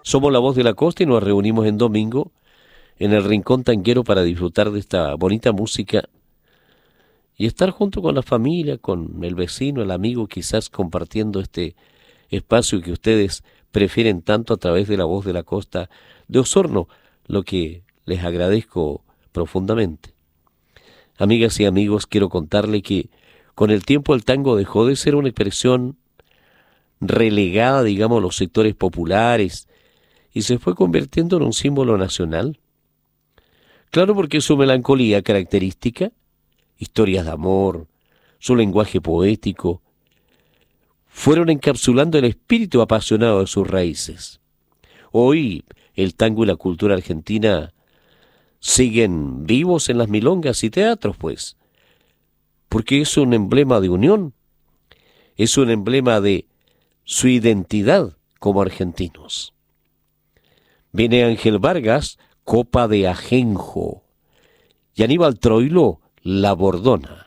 Somos La Voz de la Costa y nos reunimos en domingo en el Rincón Tanguero para disfrutar de esta bonita música y estar junto con la familia, con el vecino, el amigo, quizás compartiendo este espacio que ustedes prefieren tanto a través de La Voz de la Costa de Osorno, lo que les agradezco profundamente. Amigas y amigos, quiero contarle que con el tiempo el tango dejó de ser una expresión relegada, digamos, a los sectores populares y se fue convirtiendo en un símbolo nacional. Claro, porque su melancolía característica, historias de amor, su lenguaje poético, fueron encapsulando el espíritu apasionado de sus raíces. Hoy el tango y la cultura argentina siguen vivos en las milongas y teatros, pues, porque es un emblema de unión, es un emblema de su identidad como argentinos. Viene Ángel Vargas, Copa de Ajenjo, y Aníbal Troilo, La Bordona.